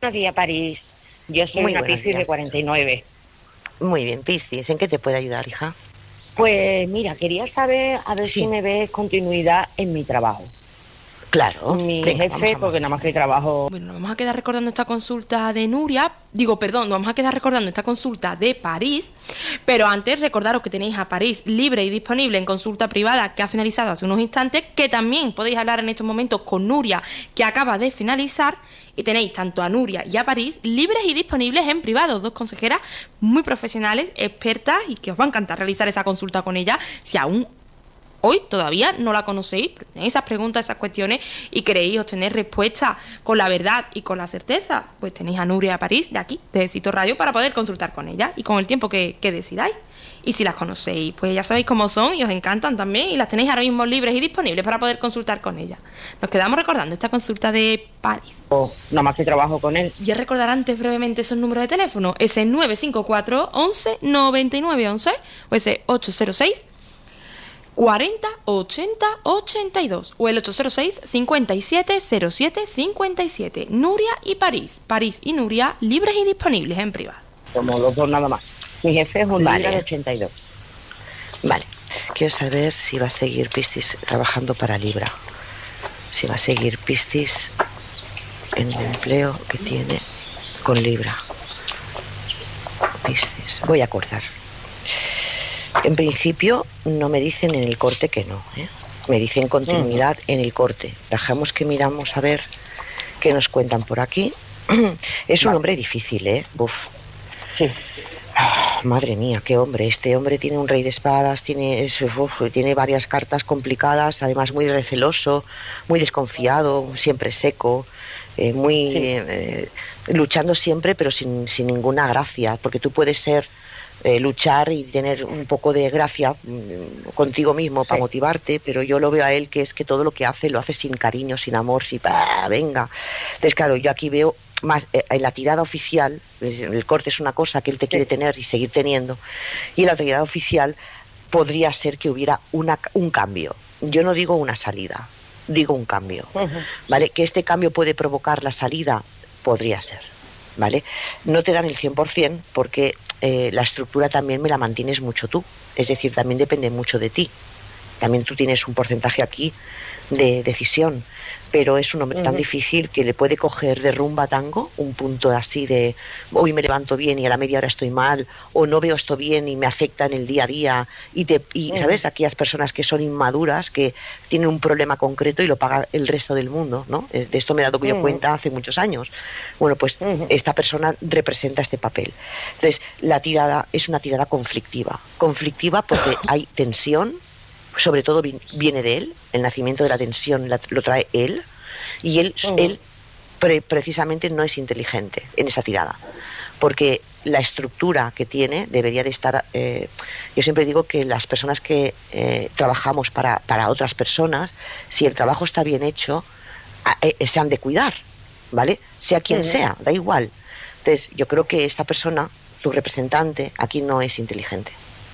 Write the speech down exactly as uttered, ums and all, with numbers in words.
Buenos días, París. Yo soy Muy una buenos Piscis días. de cuarenta y nueve. Muy bien, Piscis, ¿en qué te puede ayudar, hija? Pues mira, quería saber a ver Sí. si me ves continuidad en mi trabajo. Claro. Mi Venga, vamos jefe, a porque nada más que trabajo... Bueno, nos vamos a quedar recordando esta consulta de Nuria, digo, perdón, nos vamos a quedar recordando esta consulta de París, pero antes recordaros que tenéis a París libre y disponible en consulta privada que ha finalizado hace unos instantes, que también podéis hablar en estos momentos con Nuria, que acaba de finalizar, y tenéis tanto a Nuria y a París libres y disponibles en privado, dos consejeras muy profesionales, expertas, y que os va a encantar realizar esa consulta con ella si aún hoy todavía no la conocéis, pero tenéis esas preguntas, esas cuestiones y queréis obtener respuestas con la verdad y con la certeza, pues tenéis a Nuria París de aquí, de Éxito Radio, para poder consultar con ella y con el tiempo que, que decidáis. Y si las conocéis, pues ya sabéis cómo son y os encantan también, y las tenéis ahora mismo libres y disponibles para poder consultar con ella. Nos quedamos recordando esta consulta de París. Nada más que trabajo con él. Y a recordar antes brevemente esos números de teléfono, ese nueve cinco cuatro once noventa y nueve once o ese ocho cero seis cuarenta ochenta ochenta y dos o el ocho cero seis cincuenta y siete cero siete cincuenta y siete. Nuria y París. París y Nuria libres y disponibles en privado. Como los dos nada más. Mi jefe es un Vale. Libra de ochenta y dos. Vale. Quiero saber si va a seguir Piscis trabajando para Libra. Si va a seguir Piscis en el empleo que tiene con Libra. Piscis. Voy a acordar. En principio no me dicen en el corte que no, ¿eh? Me dicen continuidad uh-huh. en el corte. Dejamos que miramos a ver qué nos cuentan por aquí. Es un vale. hombre difícil, ¿eh? Uf. Sí. Oh, madre mía, qué hombre. Este hombre tiene un rey de espadas, tiene, es, uf, tiene varias cartas complicadas, además muy receloso, muy desconfiado, siempre seco, eh, muy sí. eh, luchando siempre, pero sin, sin ninguna gracia, porque tú puedes ser Eh, luchar y tener un poco de gracia mmm, contigo mismo para sí. motivarte, pero yo lo veo a él que es que todo lo que hace lo hace sin cariño, sin amor, sin ¡pah! Venga. Entonces claro, yo aquí veo más eh, en la tirada oficial, el corte es una cosa que él te sí. quiere tener y seguir teniendo, y en la tirada oficial podría ser que hubiera una, un cambio. Yo no digo una salida, digo un cambio, uh-huh. ¿vale? Que este cambio puede provocar la salida, podría ser, ¿vale? No te dan el cien por ciento porque eh, la estructura también me la mantienes mucho tú, es decir, también depende mucho de ti. También tú tienes un porcentaje aquí de decisión, pero es un hombre uh-huh. tan difícil que le puede coger de rumba tango un punto así de hoy me levanto bien y a la media hora estoy mal, o no veo esto bien y me afecta en el día a día, y, te, y uh-huh. ¿sabes? Aquellas personas que son inmaduras, que tienen un problema concreto y lo paga el resto del mundo, ¿no? De esto me he dado yo uh-huh. cuenta hace muchos años. Bueno, pues uh-huh. esta persona representa este papel. Entonces, la tirada es una tirada conflictiva. Conflictiva porque hay tensión, sobre todo viene de él, el nacimiento de la tensión la, lo trae él, y él, uh-huh. él pre, precisamente no es inteligente en esa tirada, porque la estructura que tiene debería de estar, eh, yo siempre digo que las personas que eh, trabajamos para, para otras personas, si el trabajo está bien hecho, eh, se han de cuidar, ¿vale? Sea quien uh-huh. sea, da igual. Entonces yo creo que esta persona, tu representante, aquí no es inteligente.